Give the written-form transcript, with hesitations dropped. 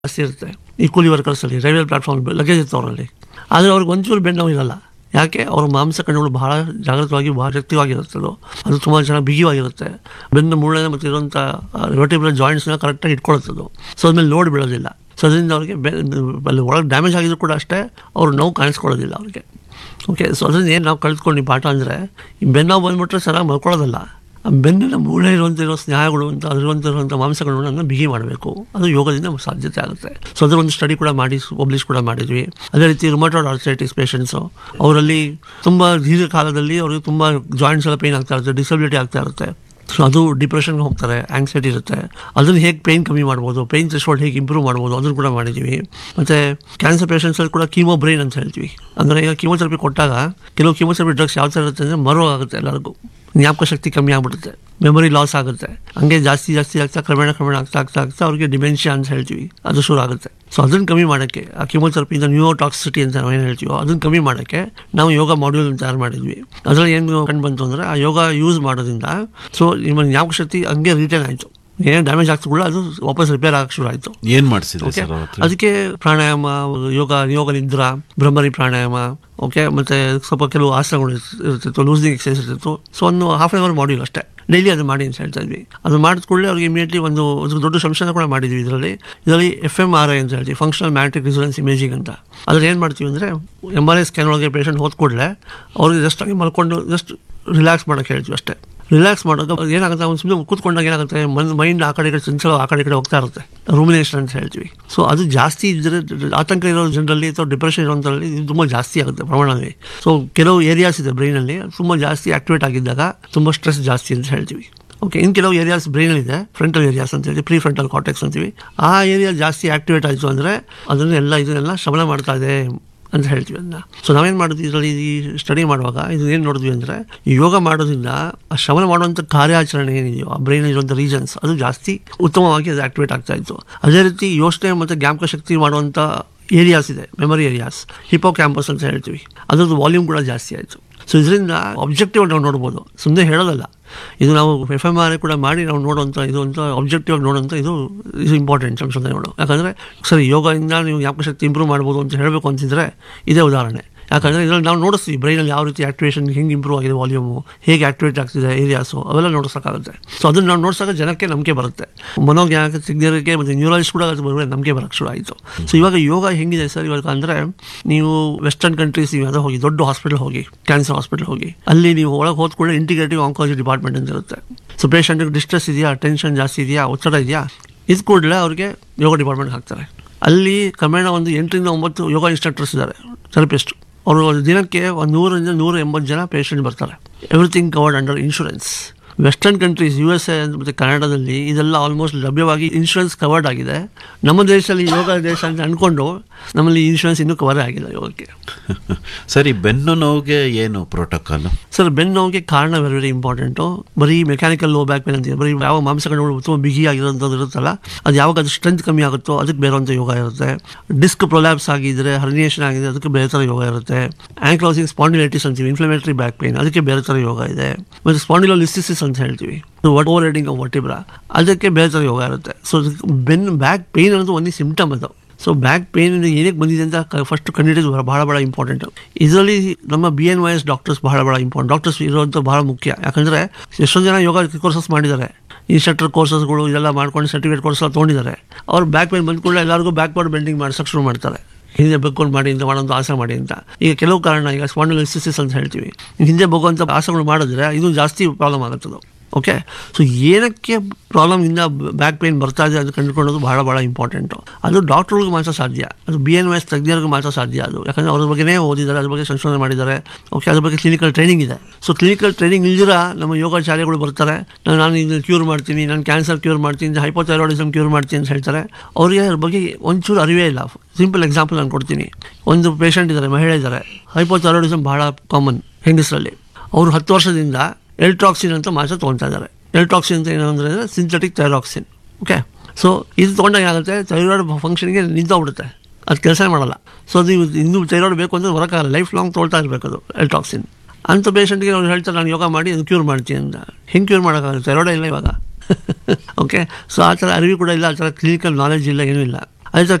ಜಾಸ್ತಿ ಇರುತ್ತೆ ಈ ಕೂಲಿ ವರ್ಕರ್ಸಲ್ಲಿ, ರೈಲ್ವೆ ಪ್ಲಾಟ್ಫಾರ್ಮ್ ಲಗೇಜ್ ಇತ್ತು ಅವರಲ್ಲಿ. ಆದರೆ ಅವ್ರಿಗೆ ಒಂಚೂರು ಬೆನ್ನು ನೋವು ಇರಲ್ಲ. ಯಾಕೆ? ಅವ್ರ ಮಾಂಸಖಂಡಗಳು ಬಹಳ ಜಾಗೃತವಾಗಿ ಬಹಳ ಶಕ್ತಿವಾಗಿರುತ್ತೆ. ಅದು ತುಂಬ ಚೆನ್ನಾಗಿ ಬಿಗಿವಾಗಿರುತ್ತೆ. ಬೆನ್ನು ಮೂಳೆ ಮತ್ತು ಇರುವಂಥ ವರ್ಟಿಬ್ರಲ್ ಜಾಯಿಂಟ್ಸ್ನ ಕರೆಕ್ಟಾಗಿ ಇಟ್ಕೊಳ್ಳುತ್ತದು. ಸೊ ಅದ್ಮೇಲೆ ಲೋಡ್ ಬೀಳೋದಿಲ್ಲ. ಸೊ ಅದರಿಂದ ಅವ್ರಿಗೆ ಅಲ್ಲಿ ಒಳಗೆ ಡ್ಯಾಮೇಜ್ ಆಗಿದ್ರು ಕೂಡ ಅಷ್ಟೇ ಅವ್ರು ನೋವು ಕಾಣಿಸ್ಕೊಳ್ಳೋದಿಲ್ಲ ಅವ್ರಿಗೆ. ಓಕೆ, ಸೊ ಅದರಿಂದ ಏನು ನಾವು ಕಲ್ತ್ಕೊಂಡು ಈ ಪಾಠ ಅಂದರೆ, ಈ ಬೆನ್ನು ಬಂದುಬಿಟ್ರೆ ಚೆನ್ನಾಗಿ ಮಲ್ಕೊಳ್ಳೋದಲ್ಲ, ಆ ಬೆನ್ನಿನ ಮೂಳೆ ಇರುವಂತಿರೋ ಸ್ನಾಯುಗಳು ಅಂತ ಅದರಂತಿರುವಂಥ ಮಾಂಸಗಳನ್ನು ಬಿಗಿ ಮಾಡಬೇಕು. ಅದು ಯೋಗದಿಂದ ಸಾಧ್ಯತೆ ಆಗುತ್ತೆ. ಸೊ ಅದರ ಒಂದು ಸ್ಟಡಿ ಕೂಡ ಮಾಡಿ ಪಬ್ಲಿಷ್ ಕೂಡ ಮಾಡಿದ್ವಿ. ಅದೇ ರೀತಿ ರುಮಟಾಯ್ಡ್ ಆರ್ಥರೈಟಿಸ್ ಪೇಷಂಟ್ಸು, ಅವರಲ್ಲಿ ತುಂಬ ದೀರ್ಘಕಾಲದಲ್ಲಿ ಅವ್ರಿಗೆ ತುಂಬ ಜಾಯಿಂಟ್ಸ್ ಎಲ್ಲ ಪೇಯ್ನ್ ಆಗ್ತಾ ಇರುತ್ತೆ, ಡಿಸಬಿಲಿಟಿ ಆಗ್ತಾ ಇರುತ್ತೆ. ಸೊ ಅದು ಡಿಪ್ರೆಷನ್ಗೆ ಹೋಗ್ತಾರೆ, ಆಂಗ್ಸೈಟಿ ಇರುತ್ತೆ. ಅದನ್ನು ಹೇಗೆ ಪೇಯ್ನ್ ಕಮ್ಮಿ ಮಾಡ್ಬೋದು, ಪೇಯ್ನ್ ಥ್ರೆಶೋಲ್ಡ್ ಹೇಗೆ ಇಂಪ್ರೂವ್ ಮಾಡ್ಬೋದು ಅದನ್ನು ಕೂಡ ಮಾಡಿದ್ದೀವಿ. ಮತ್ತು ಕ್ಯಾನ್ಸರ್ ಪೇಷಂಟ್ಸಲ್ಲಿ ಕೂಡ ಕೀಮೋ ಬ್ರೈನ್ ಅಂತ ಹೇಳ್ತೀವಿ. ಅಂದರೆ ಈಗ ಕೀಮೋಥೆರಪಿ ಕೊಟ್ಟಾಗ ಕೆಲವು ಕೀಮೋಥೆರಪಿ ಡ್ರಗ್ಸ್ ಯಾವ ಥರ ಇರುತ್ತೆ ಅಂದರೆ ಮರುವಾಗುತ್ತೆ, ಎಲ್ಲರಿಗೂ ಜ್ಞಾಪಕ ಶಕ್ತಿ ಕಮ್ಮಿ ಆಗ್ಬಿಡುತ್ತೆ, ಮೆಮೊರಿ ಲಾಸ್ ಆಗುತ್ತೆ. ಹಂಗೆ ಜಾಸ್ತಿ ಆಗ್ತಾ ಕ್ರಮೇಣ ಆಗ್ತಾ ಅವ್ರಿಗೆ ಡಿಮೆನ್ಷಿಯಾ ಅಂತ ಹೇಳ್ತೀವಿ, ಅದು ಶುರು ಆಗುತ್ತೆ. ಸೊ ಅದನ್ನು ಕಮ್ಮಿ ಮಾಡೋಕ್ಕೆ, ಆ ಕೀಮೋಥೆರಪಿಯಿಂದ ನ್ಯೂರೋಟಾಕ್ಸಿಟಿ ಅಂತ ನಾವು ಏನು ಹೇಳ್ತೀವೋ ಅದನ್ನು ಕಮ್ಮಿ ಮಾಡೋಕ್ಕೆ ನಾವು ಯೋಗ ಮಾಡ್ಯೂಲ್ ತಯಾರು ಮಾಡಿದ್ವಿ. ಅದರಲ್ಲಿ ಏನು ಕಂಡು ಬಂತು ಅಂದರೆ, ಆ ಯೋಗ ಯೂಸ್ ಮಾಡೋದ್ರಿಂದ ಸೊ ನಿಮ್ಮ ಜ್ಞಾಪಕ ಶಕ್ತಿ ಹಂಗೆ ರಿಟರ್ನ್ ಆಯಿತು. ಏನೇನು ಡ್ಯಾಮೇಜ್ ಆಗ್ತಕೂಡ ಅದು ವಾಪಸ್ ರಿಪೇರ್ ಆಗಕ್ಕೆ ಶುರು ಆಯಿತು. ಏನು ಮಾಡಿಸಿದೆ? ಅದಕ್ಕೆ ಪ್ರಾಣಾಯಾಮ, ಯೋಗ ನಿದ್ರಾ, ಭ್ರಮರಿ ಪ್ರಾಣಾಯಾಮ, ಓಕೆ, ಮತ್ತು ಸ್ವಲ್ಪ ಕೆಲವು ಆಸನಗಳು ಇರ್ತಿತ್ತು, ಲೂಸ್ನಿಂಗ್ ಎಕ್ಸಸೈಸ್ ಇರ್ತಿತ್ತು. ಸೊ ಒಂದು ಹಾಫ್ ಆನ್ ಅವರ್ ಮಾಡ್ಯೂಲ್ ಅಷ್ಟೇ, ಡೈಲಿ ಅದು ಮಾಡಿ ಅಂತ ಹೇಳ್ತಾ ಇದ್ವಿ. ಅದು ಮಾಡಿದ ಕೂಡಲೇ ಅವ್ರಿಗೆ ಇಮಿಡಿಯೇಟ್ಲಿ ಒಂದು ದೊಡ್ಡ ಸಂಶೋಧನೆ ಕೂಡ ಮಾಡಿದ್ವಿ. ಇದರಲ್ಲಿ FMRI ಅಂತ ಹೇಳ್ತೀವಿ, ಫಂಕ್ಷನಲ್ ಮ್ಯಾಗ್ನೆಟಿಕ್ ರೆಸೊನೆನ್ಸ್ ಇಮೇಜಿಂಗ್ ಅಂತ. ಅದ್ರಲ್ಲಿ ಏನು ಮಾಡ್ತೀವಿ ಅಂದರೆ, MRI ಸ್ಕ್ಯಾನ್ ಒಳಗೆ ಪೇಷಂಟ್ ಹೋದ ಕೂಡಲೇ ಅವ್ರಿಗೆ ಜಸ್ಟ್ ಆಗಿ ಮಲ್ಕೊಂಡು ಜಸ್ಟ್ ರಿಲ್ಯಾಕ್ಸ್ ಮಾಡೋಕ್ಕೆ ಹೇಳ್ತೀವಿ ಅಷ್ಟೇ. ರಿಲ್ಯಾಕ್ಸ್ ಮಾಡೋದು ಏನಾಗುತ್ತೆ, ಒಂದು ಸುಮ್ಮನೆ ಕೂತ್ಕೊಂಡಾಗ ಏನಾಗುತ್ತೆ, ಮೈಂಡ್ ಆ ಕಡೆ ಚಂಚಲ ಆ ಕಡೆ ಹೋಗ್ತಾ ಇರುತ್ತೆ, ರೂಮಿನೇಷನ್ ಅಂತ ಹೇಳ್ತೀವಿ. ಸೊ ಅದು ಜಾಸ್ತಿ ಇದ್ದರೆ, ಆತಂಕ ಇರೋ ಜನರಲ್ಲಿ ಅಥವಾ ಡಿಪ್ರೆಷನ್ ಇರೋಂಥರಲ್ಲಿ ಇದು ತುಂಬ ಜಾಸ್ತಿ ಆಗುತ್ತೆ ಪ್ರಮಾಣದಲ್ಲಿ. ಸೊ ಕೆಲವು ಏರಿಯಾಸ್ ಇದೆ ಬ್ರೈನಲ್ಲಿ ತುಂಬ ಜಾಸ್ತಿ ಆಕ್ಟಿವೇಟ್ ಆಗಿದ್ದಾಗ ತುಂಬ ಸ್ಟ್ರೆಸ್ ಜಾಸ್ತಿ ಅಂತ ಹೇಳ್ತೀವಿ. ಓಕೆ, ಇನ್ನು ಕೆಲವು ಏರಿಯಾಸ್ ಬ್ರೈನಲ್ಲಿದೆ, ಫ್ರಂಟಲ್ ಏರಿಯಾಸ್ ಅಂತ ಹೇಳಿ, ಪ್ರೀಫ್ರಂಟಲ್ ಕಾರ್ಟೆಕ್ಸ್ ಅಂತೀವಿ. ಆ ಏರಿಯಾ ಜಾಸ್ತಿ ಆಕ್ಟಿವೇಟ್ ಆಯಿತು ಅಂದರೆ ಇದನ್ನೆಲ್ಲ ಶ್ರವಣ ಮಾಡ್ತಾ ಇದೆ ಅಂತ ಹೇಳ್ತೀವಿ ಅದನ್ನ. ಸೊ ನಾವೇನು ಮಾಡಿದ್ವಿ ಇದರಲ್ಲಿ ಈ ಸ್ಟಡಿ ಮಾಡುವಾಗ ಇದನ್ನೇನು ನೋಡಿದ್ವಿ ಅಂದರೆ, ಈ ಯೋಗ ಮಾಡೋದ್ರಿಂದ ಆ ಶ್ರವಣ ಮಾಡುವಂಥ ಕಾರ್ಯಾಚರಣೆ ಏನಿದೆಯೋ ಆ ಬ್ರೈನ್ ಇರುವಂಥ ರೀಜನ್ಸ್ ಅದು ಜಾಸ್ತಿ ಉತ್ತಮವಾಗಿ ಅದು ಆಕ್ಟಿವೇಟ್ ಆಗ್ತಾ ಇತ್ತು. ಅದೇ ರೀತಿ ಯೋಚನೆ ಮತ್ತು ಜ್ಞಾಪಕ ಶಕ್ತಿ ಮಾಡುವಂಥ ಏರಿಯಾಸ್ ಇದೆ, ಮೆಮೊರಿ ಏರಿಯಾಸ್, ಹಿಪೋ ಕ್ಯಾಂಪಸ್ ಅಂತ ಹೇಳ್ತೀವಿ, ಅದ್ರದ್ದು ವಾಲ್ಯೂಮ್ ಕೂಡ ಜಾಸ್ತಿ ಆಯಿತು. ಸೊ ಇದರಿಂದ ಆಬ್ಜೆಕ್ಟಿವ್ ನಾವು ನೋಡ್ಬೋದು, ಸುಮ್ಮನೆ ಹೇಳೋದಲ್ಲ. ಇದು ನಾವು FMRI ಕೂಡ ಮಾಡಿ ನಾವು ನೋಡುವಂಥ ಇದು ಅಂತ ಆಬ್ಜೆಕ್ಟಿವ್ ಆಗಿ ನೋಡುವಂಥ ಇದು ಇಂಪಾರ್ಟೆಂಟ್ ಸಂಶೋಧನೆಗಳು. ಯಾಕಂದರೆ ಸರಿ ಯೋಗದಿಂದ ನೀವು ಜ್ಞಾಪಕ ಶಕ್ತಿ ಇಂಪ್ರೂವ್ ಮಾಡ್ಬೋದು ಅಂತ ಹೇಳಬೇಕು ಅಂತಿದ್ರೆ ಇದೇ ಉದಾಹರಣೆ. ಯಾಕಂದರೆ ಇದರಲ್ಲಿ ನಾವು ನೋಡಿಸ್ತೀವಿ ಬ್ರೈನಲ್ಲಿ ಯಾವ ರೀತಿ ಆಕ್ಟಿವೇಷನ್ ಹೆಂಗೆ ಇಂಪ್ರೂವ್ ಆಗಿದೆ, ವಾಲ್ಯೂಮು ಹೇಗೆ ಆಕ್ಟಿವೇಟ್ ಆಗ್ತಿದೆ ಏರಿಯಾಸು, ಅವೆಲ್ಲ ನೋಡಿಸೋಕ್ಕಾಗುತ್ತೆ. ಸೊ ಅದನ್ನು ನಾವು ನೋಡಿಸಾಗ ಜನಕ್ಕೆ ನಂಬಿಕೆ ಬರುತ್ತೆ, ಮನೋಜ್ಞಾನಕ್ಕೆ ಮತ್ತು ನ್ಯೂರಾಲಜಿಸ್ಟ್ ಕೂಡ ಅದು ನಂಬಿಕೆ ಬರೋಕ್ಕೆ ಶುರು ಆಯಿತು. ಸೊ ಇವಾಗ ಯೋಗ ಹೆಂಗಿದೆ ಸರ್ ಇವಾಗ ಅಂದರೆ, ನೀವು ವೆಸ್ಟರ್ನ್ ಕಂಟ್ರೀಸ್ ನೀವು ಯಾವುದೋ ಹೋಗಿ ದೊಡ್ಡ ಹಾಸ್ಪಿಟಲ್ ಹೋಗಿ, ಕ್ಯಾನ್ಸರ್ ಹಾಸ್ಪಿಟಲ್ ಹೋಗಿ, ಅಲ್ಲಿ ನೀವು ಒಳಗೆ ಹೋದ್ಕೊಳ್ಳಿ ಇಂಟಿಗ್ರೇಟಿವ್ ಆಂಕಾಲಜಿ ಡಿಪಾರ್ಟ್ಮೆಂಟ್ ಅಂತ ಇರುತ್ತೆ. ಸೊ ಪೇಷಂಟಿಗೆ ಡಿಸ್ಟ್ರೆಸ್ ಇದೆಯಾ, ಟೆನ್ಷನ್ ಜಾಸ್ತಿ ಇದೆಯಾ, ಒತ್ತಡ ಇದೆಯಾ, ಇದು ಕೂಡಲೇ ಅವ್ರಿಗೆ ಯೋಗ ಡಿಪಾರ್ಟ್ಮೆಂಟ್ಗೆ ಹಾಕ್ತಾರೆ. ಅಲ್ಲಿ ಕ್ರಮೇಣ ಒಂದು 8 ರಿಂದ 9 ಯೋಗ ಇನ್ಸ್ಟ್ರಕ್ಟರ್ಸ್ ಇದ್ದಾರೆ, ಥೆರಪಿಸ್ಟ್. ಅವರು ದಿನಕ್ಕೆ 100 ರಿಂದ 180 ಜನ ಪೇಷಂಟ್ ಬರ್ತಾರೆ. Everything covered under insurance. Western countries USA ಮತ್ತು ಕನ್ನಡದಲ್ಲಿ ಇದೆಲ್ಲ ಆಲ್ಮೋಸ್ಟ್ ಲಭ್ಯವಾಗಿ ಇನ್ಶೂರೆನ್ಸ್ ಕವರ್ಡ್ ಆಗಿದೆ. ನಮ್ಮ ದೇಶದಲ್ಲಿ ಯೋಗ ದೇಶ ಅಂತ ಅಂದ್ಕೊಂಡು ನಮ್ಮಲ್ಲಿ ಇನ್ಶೂರೆನ್ಸ್ ಇನ್ನೂ ಕವರ್ ಆಗಿಲ್ಲ ಯೋಗಕ್ಕೆ. ಸರಿ, ಬೆನ್ನು ನೋವಿಗೆ ಏನು ಪ್ರೋಟೋಕಾಲ್? ಸರ್, ಬೆನ್ನು ನೋವಿಗೆ ಕಾರಣ ವೆರಿ ಇಂಪಾರ್ಟೆಂಟು. ಬರೀ ಮೆಕ್ಯಾನಿಕಲ್ ಲೋ ಬ್ಯಾಕ್ ಪೇನ್ ಅಂತೀವಿ, ಬರೀ ಯಾವ ಮಾಂಸಖಂಡಗಳು ತುಂಬ ಬಿಗಿಯಾಗಿರೋಂಥದ್ದು ಇರುತ್ತಲ್ಲ, ಅದು ಯಾವಾಗ ಅದು ಸ್ಟ್ರೆಂತ್ ಕಮ್ಮಿ ಆಗುತ್ತೋ ಅದಕ್ಕೆ ಬೇರೆವಂಥ ಯೋಗ ಇರುತ್ತೆ. ಡಿಸ್ಕ್ ಪ್ರೊಲ್ಯಾಪ್ಸ್ ಆಗಿದ್ದರೆ, ಹರ್ನಿಯೇಷನ್ ಆಗಿದೆ, ಅದಕ್ಕೆ ಬೇರೆ ಥರ ಯೋಗ ಇರುತ್ತೆ. ಆಂಕ್ಲೋಸಿಂಗ್ ಸ್ಪಾಂಡಿಲೈಟಿಸ್ ಅಂತೀವಿ, ಇನ್ಫ್ಲಮೇಟರಿ ಬ್ಯಾಕ್ ಪೇನ್, ಅದಕ್ಕೆ ಬೇರೆ ಥರ ಯೋಗ ಇದೆ. ಮತ್ತು ಸ್ಪಾಂಡಿಲೋಲಿಸಿಸ್ ಅಂತ ಹೇಳ್ತೀವಿ, ಓವರ್ ರೈಡಿಂಗ್ ಆಫ್ ವರ್ಟಿಬ್ರಾ, ಅದಕ್ಕೆ ಬೇರೆ ಥರ ಯೋಗ ಇರುತ್ತೆ. ಸೊ ಬ್ಯಾಕ್ ಪೇನ್ ಅನ್ನೋದು ಒಂದು ಸಿಂಪ್ಟಮ್ ಅದು. ಸೊ ಬ್ಯಾಕ್ ಪೇನ್ ಏನಕ್ಕೆ ಬಂದಿದೆ ಅಂತ ಫಸ್ಟ್ ಕಂಡುಹಿಡಿದು ಬಹಳ ಇಂಪಾರ್ಟೆಂಟ್. ಇದರಲ್ಲಿ ನಮ್ಮ BNYS ಡಾಕ್ಟರ್ಸ್ ಬಹಳ ಇಂಪಾರ್ಟೆಂಟ್. ಡಾಕ್ಟರ್ಸ್ ಇರೋಂಥ ಬಹಳ ಮುಖ್ಯ. ಯಾಕಂದರೆ ಎಷ್ಟೊಂದು ಜನ ಯೋಗ ಕೋರ್ಸಸ್ ಮಾಡಿದ್ದಾರೆ, ಇನ್ಸ್ಟ್ರಕ್ಟರ್ ಕೋರ್ಸಸ್ಗಳು ಇದೆಲ್ಲ ಮಾಡ್ಕೊಂಡು ಸರ್ಟಿಫಿಕೇಟ್ ಕೋರ್ಸ್ ಎಲ್ಲ ತೊಗೊಂಡಿದ್ದಾರೆ. ಅವ್ರು ಬ್ಯಾಕ್ ಪೇನ್ ಬಂದ ಕೂಡಲೇ ಎಲ್ಲರಿಗೂ ಬ್ಯಾಕ್ವರ್ಡ್ ಬೆಂಡಿಂಗ್ ಮಾಡ್ಸೋಕ್ಕೆ ಶುರು ಮಾಡ್ತಾರೆ, ಹಿಂದೆ ಬಗ್ಕೊಂಡು ಮಾಡಿ ಅಂತ ಮಾಡೋದು ಆಸನ ಮಾಡಿ ಅಂತ. ಈಗ ಕೆಲವು ಕಾರಣ, ಈಗ ಸ್ಪಾಂಡಿಲೋಲಿಸಿಸ್ ಅಂತ ಹೇಳ್ತೀವಿ, ಹಿಂದೆ ಬಗ್ಗುವಂಥ ಆಸನಗಳು ಮಾಡಿದ್ರೆ ಇದು ಜಾಸ್ತಿ ಪ್ರಾಬ್ಲಮ್ ಆಗುತ್ತದು. ಓಕೆ, ಸೊ ಏನಕ್ಕೆ ಪ್ರಾಬ್ಲಮಿಂದ ಬ್ಯಾಕ್ ಪೇನ್ ಬರ್ತಾ ಇದೆ ಅದು ಕಂಡುಕೊಳ್ಳೋದು ಬಹಳ ಇಂಪಾರ್ಟೆಂಟು. ಅದು ಡಾಕ್ಟ್ರುಗಳಿಗೆ ಮಾತ್ರ ಸಾಧ್ಯ, ಅದು BNYS ತಜ್ಞರಿಗೆ ಮಾತ್ರ ಸಾಧ್ಯ ಅದು. ಯಾಕಂದರೆ ಅದ್ರ ಬಗ್ಗೆನೇ ಓದಿದ್ದಾರೆ, ಅದ್ರ ಬಗ್ಗೆ ಸಂಶೋಧನೆ ಮಾಡಿದ್ದಾರೆ. ಓಕೆ, ಅದ್ರ ಬಗ್ಗೆ ಕ್ಲಿನಿಕಲ್ ಟ್ರೈನಿಂಗ್ ಇದೆ. ಸೊ ಕ್ಲಿನಿಕಲ್ ಟ್ರೈನಿಂಗ್ ಇಲ್ದಿರ ನಮ್ಮ ಯೋಗಾಚಾರ್ಯಗಳು ಬರ್ತಾರೆ, ನಾನು ಇದನ್ನು ಕ್ಯೂರ್ ಮಾಡ್ತೀನಿ, ನಾನು ಕ್ಯಾನ್ಸರ್ ಕ್ಯೂರ್ ಮಾಡ್ತೀನಿ, ಹೈಪೋಥೈರಾಯ್ಡಿಸಮ್ ಕ್ಯೂರ್ ಮಾಡ್ತೀನಿ ಅಂತ ಹೇಳ್ತಾರೆ. ಅವರಿಗೆ ಅದ್ರ ಬಗ್ಗೆ ಒಂಚೂರು ಅರಿವೇ ಇಲ್ಲ. ಸಿಂಪಲ್ ಎಕ್ಸಾಂಪಲ್ ನಾನು ಕೊಡ್ತೀನಿ. ಒಂದು ಪೇಷಂಟ್ ಇದ್ದಾರೆ, ಮಹಿಳೆ ಇದ್ದಾರೆ, ಹೈಪೋಥೈರಾಯ್ಡಿಸಮ್ ಬಹಳ ಕಾಮನ್ ಹೆಂಗಸರಲ್ಲಿ. ಅವರು 10 ವರ್ಷದಿಂದ ಎಲ್ಟ್ರಾಕ್ಸಿನ್ ಅಂತ ಮಾತ್ರ ತೊಗೊಳ್ತಾ ಇದ್ದಾರೆ. ಎಲ್ಟ್ರಾಕ್ಸಿನ್ ಅಂತ ಏನು ಅಂದರೆ ಸಿಂಥೆಟಿಕ್ ಥೈರಾಕ್ಸಿನ್. ಓಕೆ, ಸೊ ಇದು ತೊಗೊಂಡಾಗ ಏನಾಗುತ್ತೆ, ಥೈರಾಯ್ಡ್ ಫಂಕ್ಷನ್ಗೆ ನಿಂತೋಗ್ಬಿಡುತ್ತೆ, ಅದು ಕೆಲಸ ಮಾಡಲ್ಲ. ಸೊ ಅದು ಇನ್ನೂ ಥೈರಾಯ್ಡ್ ಬೇಕು ಅಂದರೆ ಹೊರಕಾಗಲ್ಲ, ಲೈಫ್ ಲಾಂಗ್ ತೊಗೊಳ್ತಾ ಇರಬೇಕು ಅದು ಎಲ್ಟ್ರಾಕ್ಸಿನ್. ಅಂಥ ಪೇಷಂಟ್ಗೆ ಅವ್ರು ಹೇಳ್ತಾರೆ ನಾನು ಯೋಗ ಮಾಡಿ ಅದು ಕ್ಯೂರ್ ಮಾಡ್ತೀನಿ ಅಂತ. ಹೆಂಗೆ ಕ್ಯೂರ್ ಮಾಡೋಕ್ಕಾಗುತ್ತೆ? ಥೈರಾಯ್ಡೇ ಇಲ್ಲ ಇವಾಗ. ಓಕೆ, ಸೊ ಆ ಥರ ಅರಿವು ಕೂಡ ಇಲ್ಲ, ಆ ಥರ ಕ್ಲಿನಿಕಲ್ ನಾಲೆಜ್ ಇಲ್ಲ, ಏನೂ ಇಲ್ಲ. ಅದೇ ಥರ